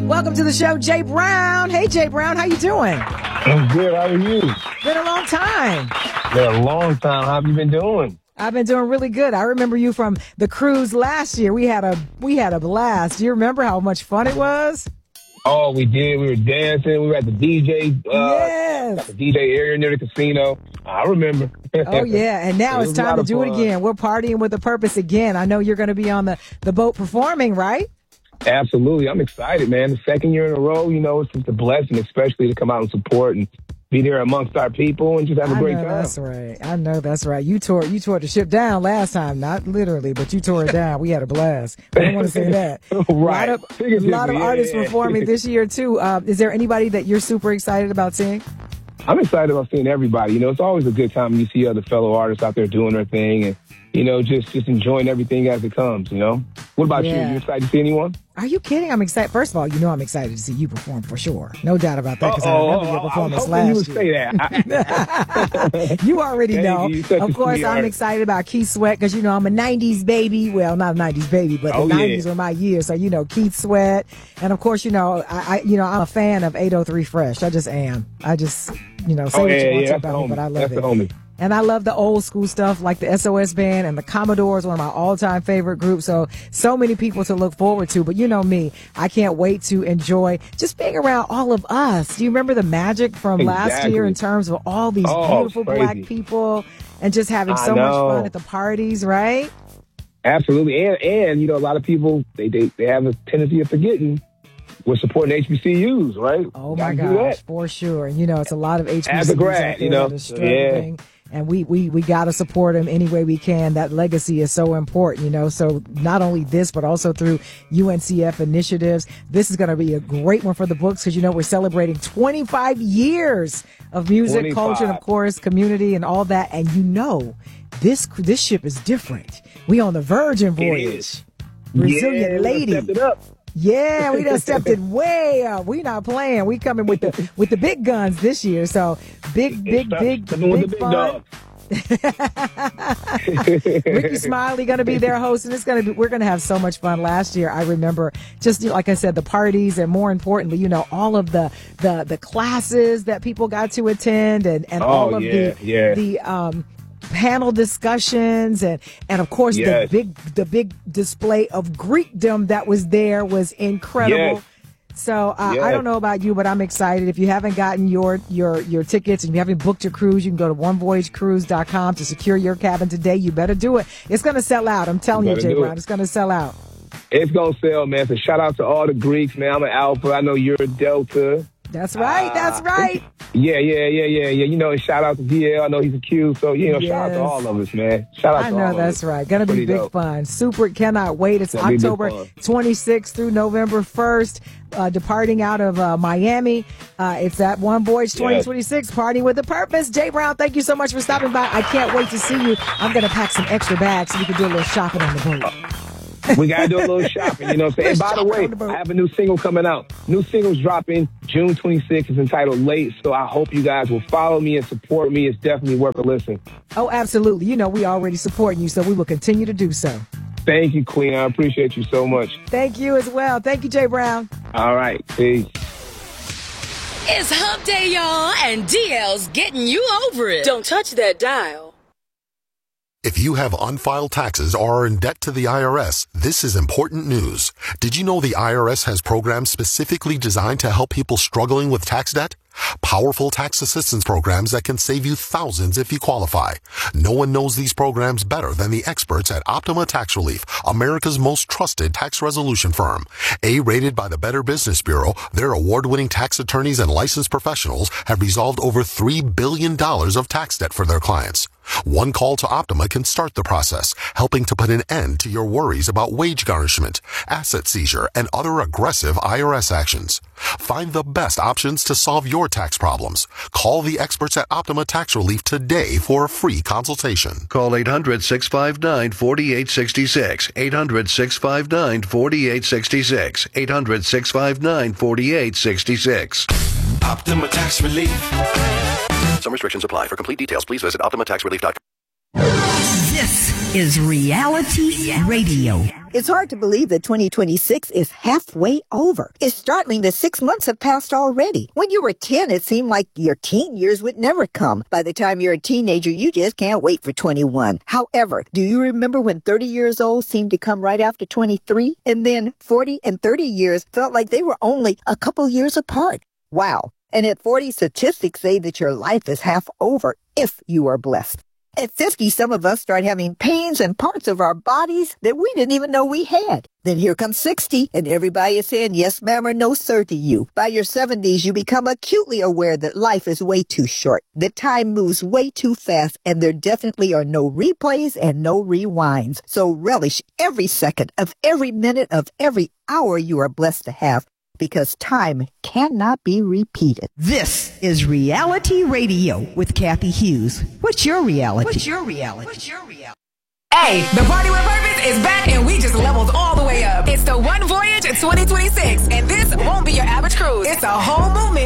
Welcome to the show, Jay Brown. Hey, Jay Brown, how you doing? I'm good. How are you? Been a long time. Been a long time. How have you been doing? I've been doing really good. I remember you from the cruise last year. We had a blast. Do you remember how much fun it was? Oh, we did. We were dancing. We were at the DJ. Yes. The DJ area near the casino. I remember. Oh, yeah. And now it's time to do it again. We're partying with a purpose again. I know you're going to be on the boat performing, right? Absolutely. I'm excited, man. The second year in a row, it's just a blessing, especially to come out and support and be there amongst our people and just have a great time. That's right. I know that's right. You tore the ship down last time, not literally, but you tore it down. We had a blast. I don't want to say that. Right. A lot of artists performing this year, too. Is there anybody that you're super excited about seeing? I'm excited about seeing everybody. It's always a good time when you see other fellow artists out there doing their thing and, just enjoying everything as it comes, What about you? You excited to see anyone? Are you kidding? I'm excited. First of all, I'm excited to see you perform for sure. No doubt about that because I remember your performance last year. You would say that. You already know. Of course, I'm excited about Keith Sweat because, I'm a 90s baby. Well, not a 90s baby, but the 90s were my year. So, Keith Sweat. And, of course, I'm a fan of 803 Fresh. I just am. I just, say what you want to about me, but I love it. And I love the old school stuff like the SOS Band and the Commodores, one of my all-time favorite groups. So many people to look forward to. But you know me, I can't wait to enjoy just being around all of us. Do you remember the magic from last year in terms of all these beautiful black people and just having so much fun at the parties, right? Absolutely. And a lot of people, they have a tendency of forgetting we're supporting HBCUs, right? Oh, my gosh, for sure. And, it's a lot of HBCUs as a grad, that are struggling. And we got to support them any way we can. That legacy is so important, So not only this, but also through UNCF initiatives. This is going to be a great one for the books because, we're celebrating 25 years of music, culture, and, of course, community and all that. And, this ship is different. We on the Virgin voyage. Brazilian lady. Stepped it up. Yeah, we done stepped it way up. We not playing. We coming with the big guns this year. So big fun. Ricky Smiley gonna be their host, and we're gonna have so much fun. Last year, I remember just like I said, the parties, and more importantly, all of the classes that people got to attend, and all of the panel discussions and of course the big display of Greekdom that was there was incredible. So I don't know about you, but I'm excited. If you haven't gotten your tickets and you haven't booked your cruise, you can go to onevoyagecruise.com to secure your cabin today. You better do it. It's going to sell out. I'm telling you, Jay Brown, it's going to sell out. It's going to sell, man. So shout out to all the Greeks, man. I'm an Alpha. I know you're a Delta. That's right. That's right. Yeah. And shout out to VL. I know he's a Q. So, shout out to all of us, man. Shout out to all of us. I know that's right. Going to be big fun. Super. Cannot wait. It's October 26th through November 1st, departing out of Miami. It's at One Voyage 2026, Party with a Purpose. Jay Brown, thank you so much for stopping by. I can't wait to see you. I'm going to pack some extra bags so we can do a little shopping on the boat. We got to do a little shopping, And by the way, I have a new single coming out. New single's dropping June 26th. It's entitled Late. So I hope you guys will follow me and support me. It's definitely worth a listen. Oh, absolutely. We already supporting you, so we will continue to do so. Thank you, Queen. I appreciate you so much. Thank you as well. Thank you, Jay Brown. All right. Peace. It's hump day, y'all, and DL's getting you over it. Don't touch that dial. If you have unfiled taxes or are in debt to the IRS, this is important news. Did you know the IRS has programs specifically designed to help people struggling with tax debt? Powerful tax assistance programs that can save you thousands if you qualify. No one knows these programs better than the experts at Optima Tax Relief, America's most trusted tax resolution firm. A-rated by the Better Business Bureau, their award-winning tax attorneys and licensed professionals have resolved over $3 billion of tax debt for their clients. One call to Optima can start the process, helping to put an end to your worries about wage garnishment, asset seizure, and other aggressive IRS actions. Find the best options to solve your tax problems. Call the experts at Optima Tax Relief today for a free consultation. Call 800-659-4866. 800-659-4866. 800-659-4866. Optima Tax Relief. Some restrictions apply. For complete details, please visit OptimaTaxRelief.com. This is Reality Radio. It's hard to believe that 2026 is halfway over. It's startling that 6 months have passed already. When you were 10, it seemed like your teen years would never come. By the time you're a teenager, you just can't wait for 21. However, do you remember when 30 years old seemed to come right after 23? And then 40 and 30 years felt like they were only a couple years apart. Wow. And at 40, statistics say that your life is half over if you are blessed. At 50, some of us start having pains in parts of our bodies that we didn't even know we had. Then here comes 60, and everybody is saying yes, ma'am, or no, sir to you. By your 70s, you become acutely aware that life is way too short, that time moves way too fast, and there definitely are no replays and no rewinds. So relish every second of every minute of every hour you are blessed to have, because time cannot be repeated. This is Reality Radio with Kathy Hughes. What's your reality? What's your reality? Hey, the Party with Purpose is back and we just leveled all the way up. It's the One Voyage 2026, and this won't be your average cruise. It's a whole movement